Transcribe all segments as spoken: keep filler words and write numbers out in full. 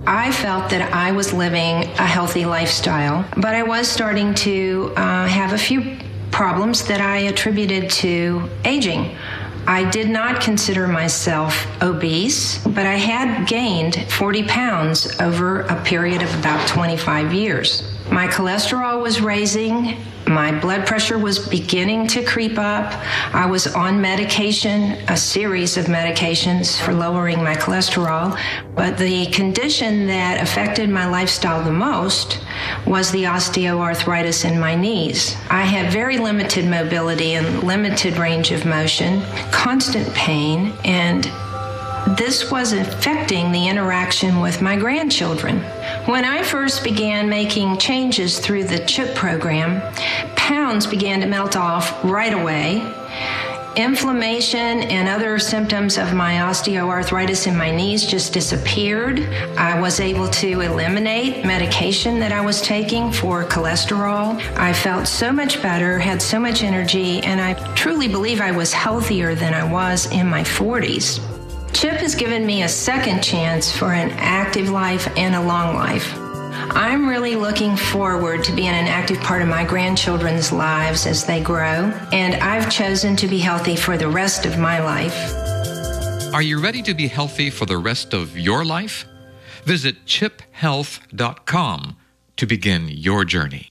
I felt that I was living a healthy lifestyle, but I was starting to uh, have a few problems that I attributed to aging. I did not consider myself obese, but I had gained forty pounds over a period of about twenty-five years. My cholesterol was raising. My blood pressure was beginning to creep up. I was on medication, a series of medications for lowering my cholesterol. But the condition that affected my lifestyle the most was the osteoarthritis in my knees. I had very limited mobility and limited range of motion, constant pain, and this was affecting the interaction with my grandchildren. When I first began making changes through the CHIP program, pounds began to melt off right away. Inflammation and other symptoms of my osteoarthritis in my knees just disappeared. I was able to eliminate medication that I was taking for cholesterol. I felt so much better, had so much energy, and I truly believe I was healthier than I was in my forties. CHIP has given me a second chance for an active life and a long life. I'm really looking forward to being an active part of my grandchildren's lives as they grow, and I've chosen to be healthy for the rest of my life. Are you ready to be healthy for the rest of your life? Visit chip health dot com to begin your journey.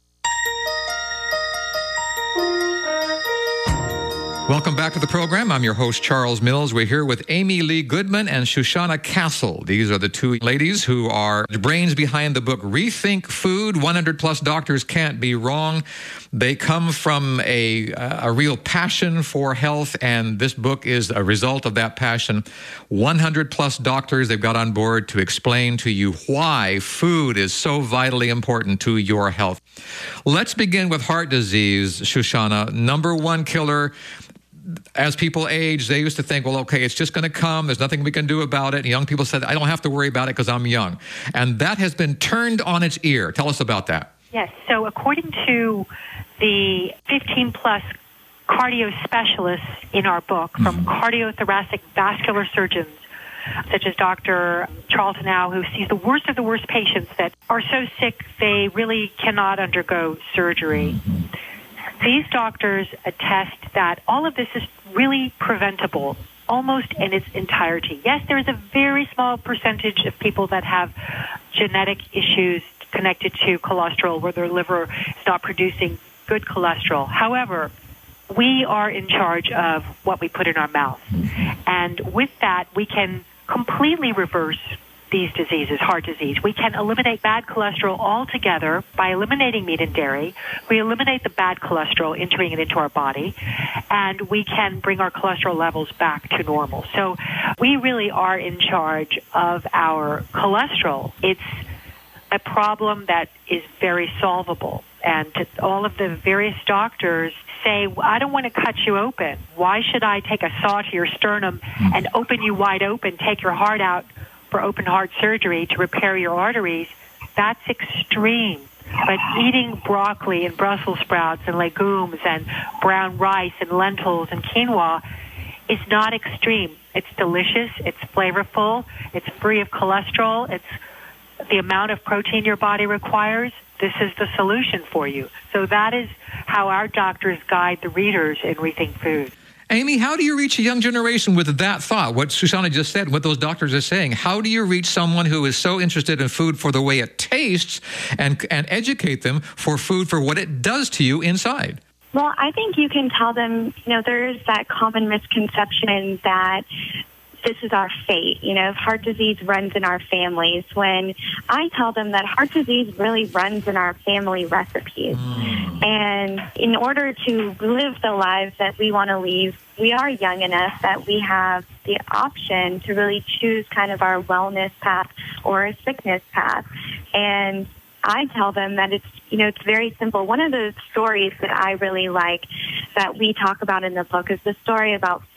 Welcome back to the program. I'm your host, Charles Mills. We're here with Amy Lee Goodman and Shoshana Castle. These are the two ladies who are the brains behind the book Rethink Food. one hundred plus Doctors Can't Be Wrong. They come from a, a real passion for health, and this book is a result of that passion. one hundred plus doctors they've got on board to explain to you why food is so vitally important to your health. Let's begin with heart disease, Shoshana. Number one killer. As people age, they used to think, well, okay, it's just going to come. There's nothing we can do about it. And young people said, I don't have to worry about it because I'm young. And that has been turned on its ear. Tell us about that. Yes. So according to the fifteen plus cardio specialists in our book, from mm-hmm. cardiothoracic vascular surgeons, such as Doctor Charlton Howe, who sees the worst of the worst patients that are so sick they really cannot undergo surgery. Mm-hmm. These doctors attest that all of this is really preventable, almost in its entirety. Yes, there is a very small percentage of people that have genetic issues connected to cholesterol, where their liver is not producing good cholesterol. However, we are in charge of what we put in our mouth. And with that, we can completely reverse these diseases, heart disease. We can eliminate bad cholesterol altogether by eliminating meat and dairy. We eliminate the bad cholesterol, entering it into our body, and we can bring our cholesterol levels back to normal. So we really are in charge of our cholesterol. It's a problem that is very solvable. And to all of the various doctors say, I don't want to cut you open. Why should I take a saw to your sternum and open you wide open, take your heart out for open heart surgery to repair your arteries? That's extreme. But eating broccoli and Brussels sprouts and legumes and brown rice and lentils and quinoa is not extreme. It's delicious. It's flavorful. It's free of cholesterol. It's the amount of protein your body requires. This is the solution for you. So that is how our doctors guide the readers in Rethink Food. Amy, how do you reach a young generation with that thought, what Shoshana just said, what those doctors are saying? How do you reach someone who is so interested in food for the way it tastes and, and educate them for food for what it does to you inside? Well, I think you can tell them, you know, there is that common misconception that this is our fate. You know, heart disease runs in our families. When I tell them that heart disease really runs in our family recipes. Mm. And in order to live the lives that we want to live, we are young enough that we have the option to really choose kind of our wellness path or a sickness path. And I tell them that it's, you know, it's very simple. One of the stories that I really like that we talk about in the book is the story about